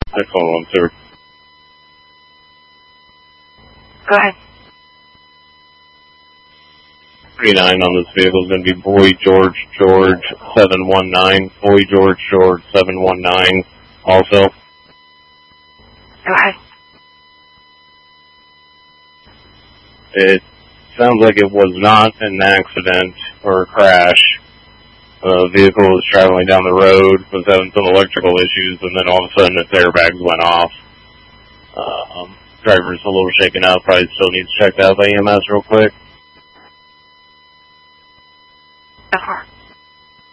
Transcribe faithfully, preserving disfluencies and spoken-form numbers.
Next one, one, two. Go ahead. thirty-nine on this vehicle is going to be Boy George George seven one nine. Boy George George seven one nine also. Go ahead. It sounds like it was not an accident or a crash. The vehicle was traveling down the road, was having some electrical issues, and then all of a sudden its airbags went off. Uh, um, driver's a little shaken up, probably still needs checked out by E M S real quick. Uh-huh.